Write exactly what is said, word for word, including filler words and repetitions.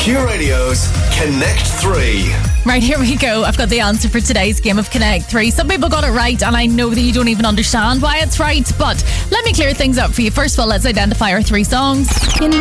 Q Radio's Connect three. Right, here we go. I've got the answer for today's game of Connect three. Some people got it right, and I know that you don't even understand why it's right, but let me clear things up for you. First of all, let's identify our three songs.